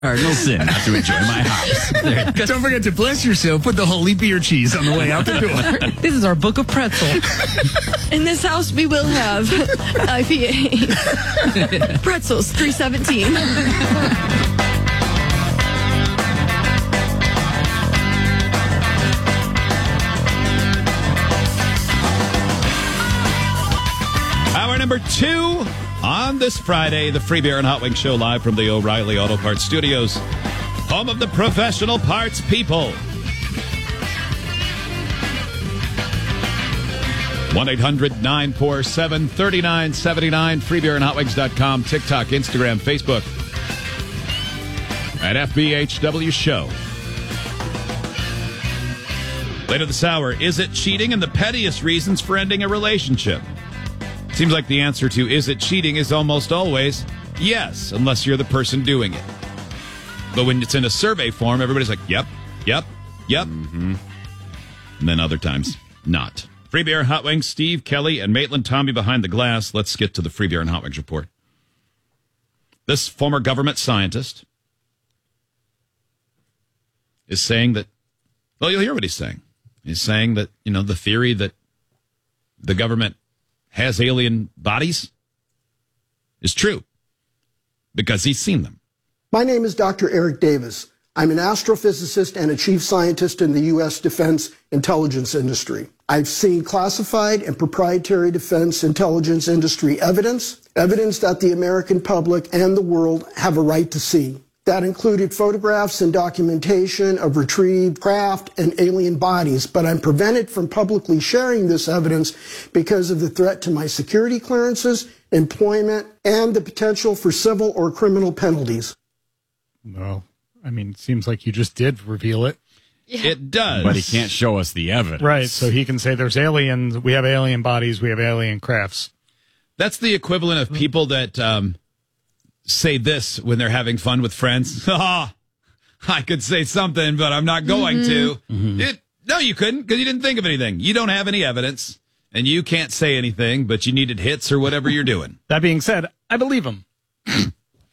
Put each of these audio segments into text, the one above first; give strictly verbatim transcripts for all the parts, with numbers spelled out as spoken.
Cardinal sin not to enjoy my house. Don't forget to bless yourself with the holy beer cheese on the way out the door. This is our book of pretzel. In this house, we will have I P A. Pretzels, three seventeen. Hour number two on this Friday, the Free Beer and Hot Wings Show live from the O'Reilly Auto Parts Studios, home of the professional parts people. one eight hundred nine four seven three nine seven nine, free beer and hot wings dot com, TikTok, Instagram, Facebook, at F B H W Show. Later this hour, is it cheating and the pettiest reasons for ending a relationship? Seems like the answer to is it cheating is almost always yes, unless you're the person doing it. But when it's in a survey form, everybody's like, yep, yep, yep. Mm-hmm. And then other times, not. Free Beer, Hot Wings, Steve, Kelly, and Maitland Tommy behind the glass. Let's get to the Free Beer and Hot Wings report. This former government scientist is saying that, well, you'll hear what he's saying. He's saying that, you know, the theory that the government has alien bodies is true because he's seen them. My name is Doctor Eric Davis. I'm an astrophysicist and a chief scientist in the U S defense intelligence industry. I've seen classified and proprietary defense intelligence industry evidence, evidence that the American public and the world have a right to see. That included photographs and documentation of retrieved craft and alien bodies, but I'm prevented from publicly sharing this evidence because of the threat to my security clearances, employment, and the potential for civil or criminal penalties. Well, I mean, it seems like you just did reveal it. Yeah. It does. But he can't show us the evidence. Right, so he can say there's aliens, we have alien bodies, we have alien crafts. That's the equivalent of people that um, say this when they're having fun with friends. Ah, I could say something, but I'm not going mm-hmm. to. Mm-hmm. It, no, you couldn't, because you didn't think of anything. You don't have any evidence, and you can't say anything, but you needed hits or whatever you're doing. That being said, I believe him. I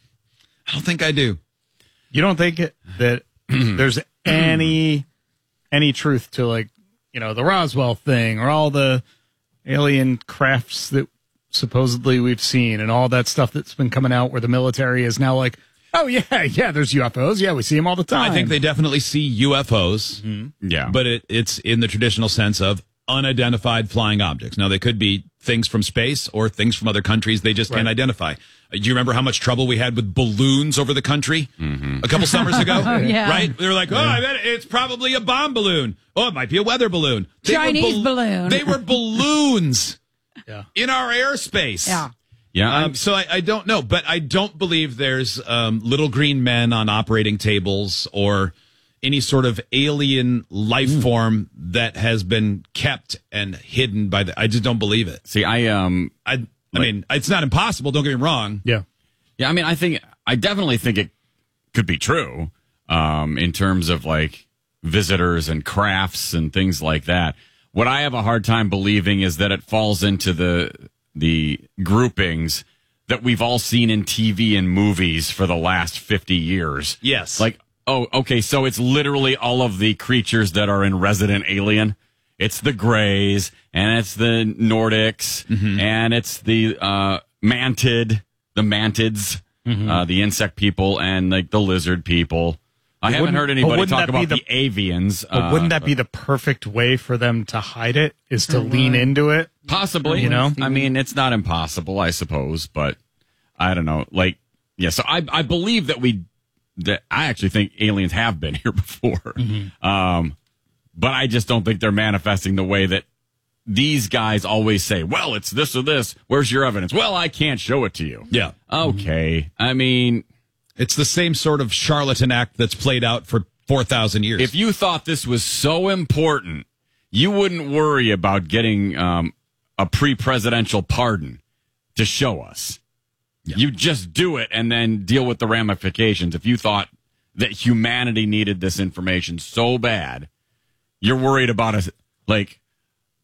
don't think I do. You don't think that there's any any truth to, like, you know, the Roswell thing or all the alien crafts that supposedly we've seen and all that stuff that's been coming out where the military is now like, oh, yeah, yeah, there's U F Os. Yeah, we see them all the time. I think they definitely see U F Os. Mm-hmm. Yeah. But it, it's in the traditional sense of unidentified flying objects. Now, they could be things from space or things from other countries they just right. can't identify. Do you remember how much trouble we had with balloons over the country mm-hmm. a couple summers ago? oh, yeah. Right? They were like, oh, I bet it's probably a bomb balloon. Oh, it might be a weather balloon. They Chinese bal- balloon. They were balloons yeah. in our airspace. Yeah. Yeah. Um, so I, I don't know, but I don't believe there's um, little green men on operating tables or any sort of alien life mm. form that has been kept and hidden by the. I just don't believe it. See, I um, I. I mean, it's not impossible. Don't get me wrong. Yeah. Yeah, I mean, I think, I definitely think it could be true um, in terms of, like, visitors and crafts and things like that. What I have a hard time believing is that it falls into the the groupings that we've all seen in T V and movies for the last fifty years. Yes. Like, oh, okay, so it's literally all of the creatures that are in Resident Alien. It's the Greys, and it's the Nordics, mm-hmm. and it's the uh, mantid, the mantids, mm-hmm. uh, the insect people, and like the lizard people. I but haven't heard anybody talk about the, the avians. But uh, wouldn't that be the perfect way for them to hide it, is to mm-hmm. lean into it? Possibly. You know? I mean, it's not impossible, I suppose, but I don't know. Like, yeah, so I, I believe that we, that I actually think aliens have been here before. Mm-hmm. Um, But I just don't think they're manifesting the way that these guys always say, well, it's this or this. Where's your evidence? Well, I can't show it to you. Yeah. Okay. I mean, it's the same sort of charlatan act that's played out for four thousand years. If you thought this was so important, you wouldn't worry about getting um, a pre-presidential pardon to show us. Yeah. You just do it and then deal with the ramifications. If you thought that humanity needed this information so bad, you're worried about a, like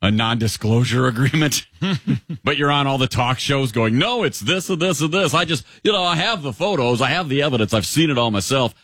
a non-disclosure agreement, but you're on all the talk shows going, no, it's this and this and this. I just, you know, I have the photos. I have the evidence. I've seen it all myself.